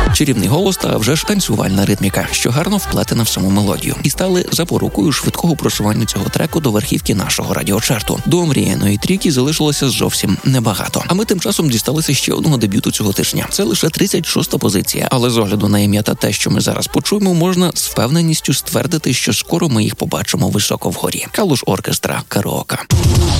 Чарівний голос та вже ж танцювальна ритміка, що гарно вплетена в саму мелодію. І стали запорукою швидкого просування цього треку до верхівки нашого радіочарту. До омріяної трійки залишилося зовсім небагато. А ми тим часом дісталися ще одного дебюту цього тижня. Це лише 36-та позиція. Але з огляду на ім'я та те, що ми зараз почуємо, можна з впевненістю ствердити, що скоро ми їх побачимо високо вгорі. Калуш Оркестра, Караока.